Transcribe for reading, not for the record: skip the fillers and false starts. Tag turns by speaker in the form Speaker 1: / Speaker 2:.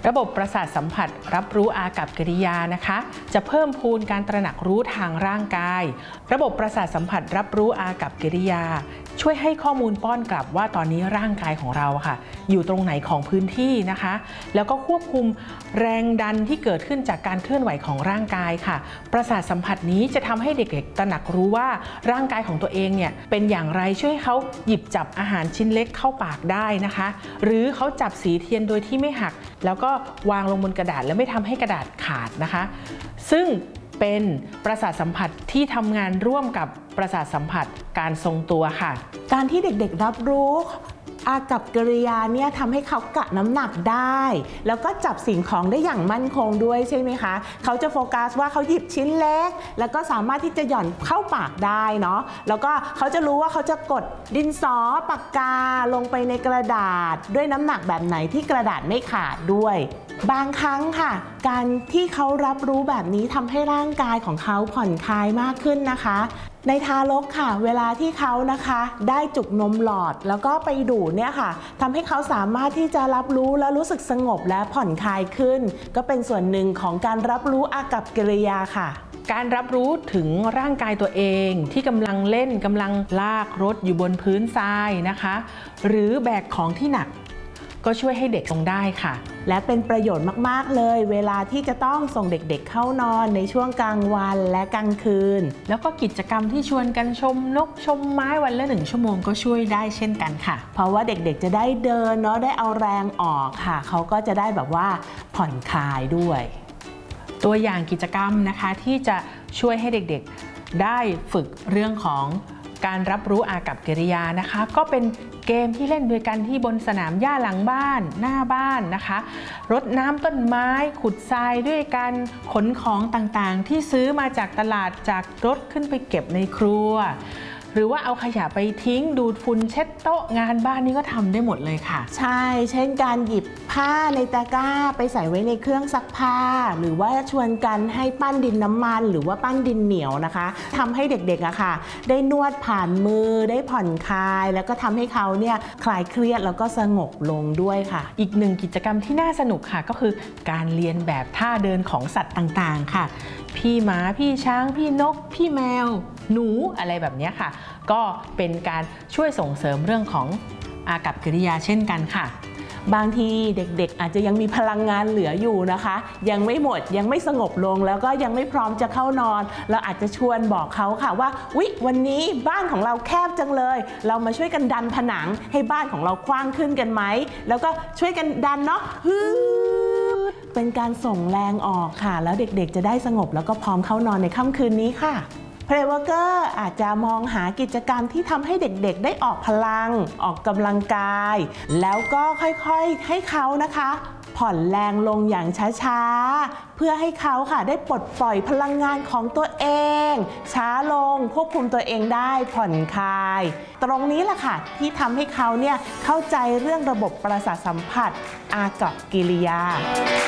Speaker 1: ระบบประสาทสัมผัสรับรู้อากัปกิริยานะคะจะเพิ่มพูนการตระหนักรู้ทางร่างกายระบบประสาทสัมผัสรับรู้อากัปกิริยาช่วยให้ข้อมูลป้อนกลับว่าตอนนี้ร่างกายของเราค่ะอยู่ตรงไหนของพื้นที่นะคะแล้วก็ควบคุมแรงดันที่เกิดขึ้นจากการเคลื่อนไหวของร่างกายค่ะประสาทสัมผัสนี้จะทำให้เด็กๆตระหนักรู้ว่าร่างกายของตัวเองเนี่ยเป็นอย่างไรช่วยให้เขาหยิบจับอาหารชิ้นเล็กเข้าปากได้นะคะหรือเขาจับสีเทียนโดยที่ไม่หักแล้วก็วางลงบนกระดาษแล้วไม่ทำให้กระดาษขาดนะคะซึ่งเป็นประสาทสัมผัสที่ทำงานร่วมกับประสาทสัมผัสการทรงตัวค่ะ
Speaker 2: การที่เด็กๆรับรู้อากัปกิริยาเนี่ยทำให้เขากะน้ำหนักได้แล้วก็จับสิ่งของได้อย่างมั่นคงด้วยใช่ไหมคะเขาจะโฟกัสว่าเขาหยิบชิ้นเล็กแล้วก็สามารถที่จะหย่อนเข้าปากได้เนาะแล้วก็เขาจะรู้ว่าเขาจะกดดินสอปากกาลงไปในกระดาษด้วยน้ำหนักแบบไหนที่กระดาษไม่ขาดด้วยบางครั้งค่ะการที่เขารับรู้แบบนี้ทำให้ร่างกายของเขาผ่อนคลายมากขึ้นนะคะในทารกค่ะเวลาที่เขานะคะได้จุกนมหลอดแล้วก็ไปดูดเนี่ยค่ะทำให้เขาสามารถที่จะรับรู้และรู้สึกสงบและผ่อนคลายขึ้นก็เป็นส่วนหนึ่งของการรับรู้อากัปกิริยาค่ะ
Speaker 1: การรับรู้ถึงร่างกายตัวเองที่กำลังเล่นกำลังลากรถอยู่บนพื้นทรายนะคะหรือแบกของที่หนักก็ช่วยให้เด็กทรงได้ค่ะ
Speaker 2: และเป็นประโยชน์มากๆเลยเวลาที่จะต้องส่งเด็กๆเข้านอนในช่วงกลางวันและกลางคืน
Speaker 1: แล้วก็กิจกรรมที่ชวนกันชมนกชมไม้วันละ1 ชั่วโมงก็ช่วยได้เช่นกันค่ะ
Speaker 2: เพราะว่าเด็กๆจะได้เดินเนาะได้เอาแรงออกค่ะเขาก็จะได้แบบว่าผ่อนคลายด้วย
Speaker 1: ตัวอย่างกิจกรรมนะคะที่จะช่วยให้เด็กๆได้ฝึกเรื่องของการรับรู้อากัปกิริยานะคะก็เป็นเกมที่เล่นด้วยกันที่บนสนามหญ้าหลังบ้านหน้าบ้านนะคะรดน้ำต้นไม้ขุดทรายด้วยกันขนของต่างๆที่ซื้อมาจากตลาดจากรถขึ้นไปเก็บในครัวหรือว่าเอาขยะไปทิ้งดูดฝุ่นเช็ดโต๊ะงานบ้านนี่ก็ทำได้หมดเลยค่ะ
Speaker 2: ใช่เช่นการหยิบผ้าในตะกร้าไปใส่ไว้ในเครื่องซักผ้าหรือว่าชวนกันให้ปั้นดินน้ำมันหรือว่าปั้นดินเหนียวนะคะทำให้เด็กๆอะค่ะได้นวดผ่านมือได้ผ่อนคลายแล้วก็ทำให้เขาเนี่ยคลายเครียดแล้วก็สงบลงด้วยค่ะ
Speaker 1: อีกหนึ่งกิจกรรมที่น่าสนุกค่ะก็คือการเรียนแบบท่าเดินของสัตว์ต่างๆค่ะพี่หมาพี่ช้างพี่นกพี่แมวหนูอะไรแบบนี้ค่ะก็เป็นการช่วยส่งเสริมเรื่องของอากัปกิริยาเช่นกันค่ะ
Speaker 2: บางทีเด็กๆอาจจะยังมีพลังงานเหลืออยู่นะคะยังไม่หมดยังไม่สงบลงแล้วก็ยังไม่พร้อมจะเข้านอนเราอาจจะชวนบอกเขาค่ะว่าวันนี้บ้านของเราแคบจังเลยเรามาช่วยกันดันผนังให้บ้านของเรากว้างขึ้นกันไหมแล้วก็ช่วยกันดันเนาะเป็นการส่งแรงออกค่ะแล้วเด็กๆจะได้สงบแล้วก็พร้อมเข้านอนในค่ำคืนนี้ค่ะPlayworker อาจจะมองหากิจกรรมที่ทำให้เด็กๆได้ออกพลังออกกำลังกายแล้วก็ค่อยๆให้เขานะคะผ่อนแรงลงอย่างช้าๆเพื่อให้เขาค่ะได้ปลดปล่อยพลังงานของตัวเองช้าลงควบคุมตัวเองได้ผ่อนคลายตรงนี้แหละค่ะที่ทำให้เขาเนี่ยเข้าใจเรื่องระบบประสาทสัมผัสอากัปกิริยา